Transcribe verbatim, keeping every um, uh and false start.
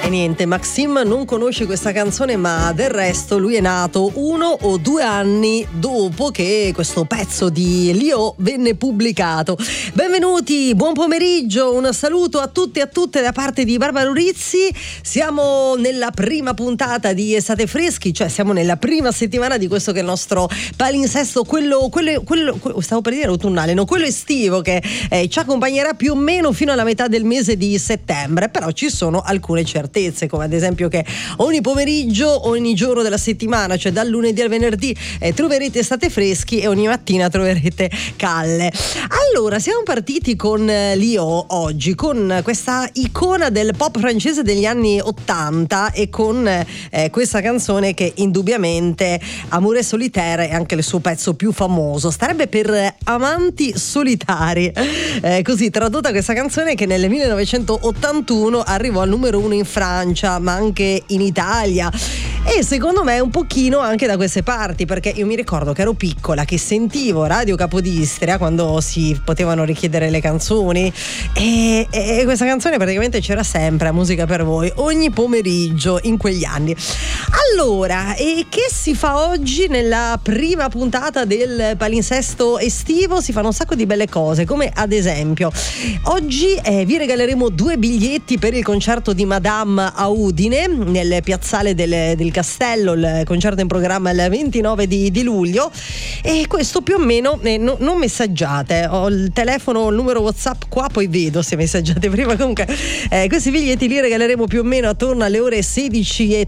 E niente, Maxim non conosce questa canzone, ma del resto lui è nato uno o due anni dopo che questo pezzo di Lio venne pubblicato. Benvenuti, buon pomeriggio, un saluto a tutti e a tutte da parte di Barbara Urizzi. Siamo nella prima puntata di Estate Freschi, cioè siamo nella prima settimana di questo che è il nostro palinsesto, quello, quello, quello stavo per dire autunnale, no, quello estivo che eh, ci accompagnerà più o meno fino alla metà del mese di settembre, però ci sono alcune certezze, come ad esempio che ogni pomeriggio, ogni giorno della settimana, cioè dal lunedì al venerdì, eh, troverete Estate Freschi e ogni mattina troverete Calle. Allora, siamo partiti con eh, Lio oggi, con questa icona del pop francese degli anni ottanta e con eh, questa canzone che indubbiamente Amour solitaire è anche il suo pezzo più famoso, starebbe per Amanti solitari, eh, così tradotta questa canzone che nel millenovecentottantuno arrivò al numero uno in Francia, ma anche in Italia, e secondo me un pochino anche da queste parti, perché io mi ricordo che ero piccola, che sentivo Radio Capodistria quando si potevano richiedere le canzoni e, e questa canzone praticamente c'era sempre a Musica per Voi ogni pomeriggio in quegli anni. Allora, e che si fa oggi nella prima puntata del palinsesto estivo? Si fanno un sacco di belle cose, come ad esempio oggi eh, vi regaleremo due biglietti per il concerto di Madame a Udine nel piazzale del, del Castello, il concerto in programma il ventinove di, di luglio, e questo più o meno eh, no, non messaggiate, ho il telefono, il numero WhatsApp qua, poi vedo se messaggiate prima. Comunque eh, questi biglietti li regaleremo più o meno attorno alle ore sedici e